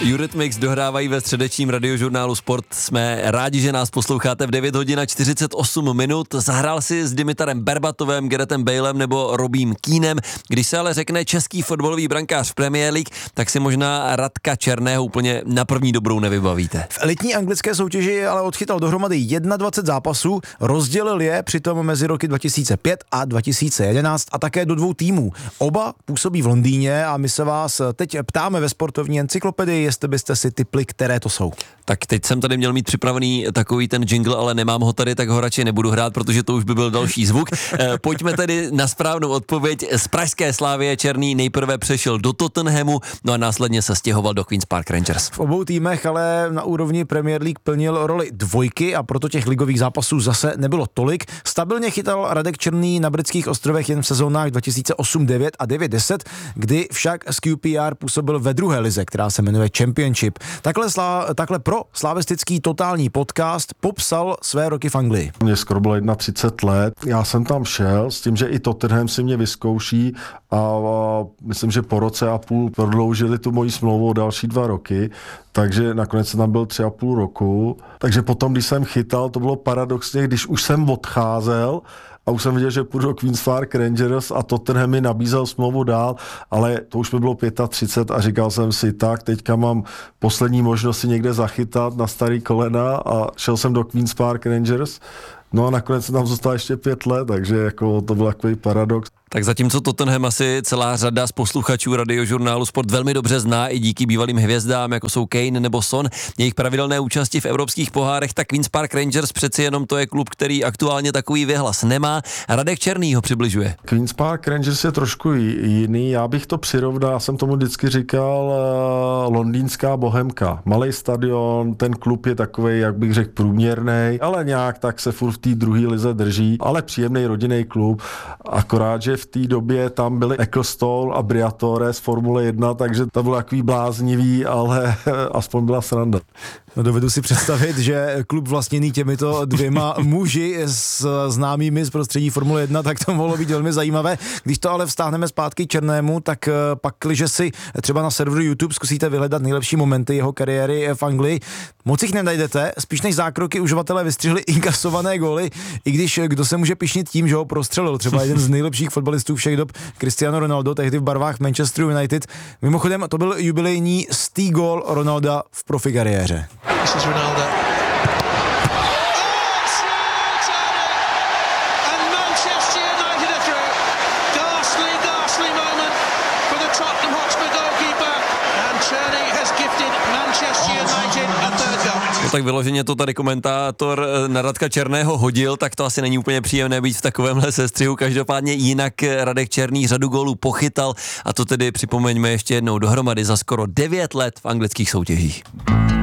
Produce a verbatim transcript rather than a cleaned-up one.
Eurythmics dohrávají ve středečním radiožurnálu Sport. Jsme rádi, že nás posloucháte v devět hodin a čtyřicet osm minut. Zahrál si s Dimitarem Berbatovem, Garrethem Balem nebo Robím Keenem. Když se ale řekne český fotbalový brankář v Premier League, tak si možná Radka Černého úplně na první dobrou nevybavíte. V elitní anglické soutěži ale odchytal dohromady dvacet jedna zápasů, rozdělil je přitom mezi roky dva tisíce pět a dva tisíce jedenáct a také do dvou týmů. Oba působí v Londýně a my se vás teď ptáme ve sportovní encyklopedii, jestli byste si tipli, které to jsou. Tak teď jsem tady měl mít připravený takový ten jingle, ale nemám ho tady, tak ho radši nebudu hrát, protože to už by byl další zvuk. E, pojďme tedy na správnou odpověď. Z pražské Slavie Černý nejprve přešel do Tottenhamu, no a následně se stěhoval do Queen's Park Rangers. V obou týmech ale na úrovni Premier League plnil roli dvojky a proto těch ligových zápasů zase nebylo tolik. Stabilně chytal Radek Černý na britských ostrovech jen v sezónách dva tisíce osm devět a devět deset, kdy však z Q P R působil ve druhé lize, která se jmenuje Championship. Takhle, slá, takhle pro slavistický totální podcast popsal své roky v Anglii. Mně skoro bylo třicet jedna let. Já jsem tam šel s tím, že i Tottenham si mě vyzkouší a, a myslím, že po roce a půl prodloužili tu moji smlouvu o další dva roky, takže nakonec jsem tam byl tři a půl roku. Takže potom, když jsem chytal, to bylo paradoxně, když už jsem odcházel, a už jsem viděl, že půjdu do Queen's Park Rangers a Tottenham mi nabízel smlouvu dál, ale to už mi bylo třicet pět a říkal jsem si, tak teďka mám poslední možnost si někde zachytat na starý kolena a šel jsem do Queen's Park Rangers. No a nakonec jsem tam zůstal ještě pět let, takže jako to byl takový paradox. Tak zatímco Tottenham asi celá řada z posluchačů radiožurnálu Sport velmi dobře zná i díky bývalým hvězdám, jako jsou Kane nebo Son, jejich pravidelné účasti v evropských pohárech, tak Queen's Park Rangers přeci jenom to je klub, který aktuálně takový věhlas nemá. Radek Černý ho přibližuje. Queen's Park Rangers je trošku jiný, já bych to přirovnal, já jsem tomu vždycky říkal uh, londýnská bohemka. Malej stadion, ten klub je takovej, jak bych řekl, průměrnej, ale nějak tak se furt v té druhé lize drží, ale příjemný rodinný klub, akorát, že v té době tam byli Ecclestone a Briatore z Formule jedna, takže to bylo takový bláznivý, ale aspoň byla sranda. No, dovedu si představit, že klub vlastněný těmito dvěma muži s známými z prostředí Formule jedna, tak to mohlo být velmi zajímavé. Když to ale vztáhneme zpátky Černému, tak pak, když si třeba na serveru YouTube zkusíte vyhledat nejlepší momenty jeho kariéry v Anglii, moc jich nenajdete, spíš než zákroky uživatelé vystřihli inkasované góly, i když kdo se může pyšnit tím, že ho prostřelil, třeba jeden z nejlepších fotbalistů všech dob, Cristiano Ronaldo, tehdy v barvách Manchester United. Mimochodem, to byl jubilejní stý gól Ronalda v profi kariéře. This is Ronaldo. No tak vyloženě to tady komentátor na Radka Černého hodil, tak to asi není úplně příjemné být v takovémhle sestřihu. Každopádně jinak Radek Černý řadu gólů pochytal a to tedy připomeňme ještě jednou dohromady za skoro devět let v anglických soutěžích.